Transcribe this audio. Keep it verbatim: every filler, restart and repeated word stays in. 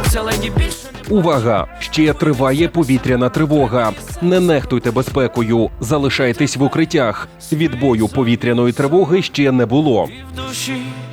Це леді більше не Увага! Ще триває повітряна тривога. Не нехтуйте безпекою, залишайтесь в укриттях. Відбою повітряної тривоги ще не було. в душі.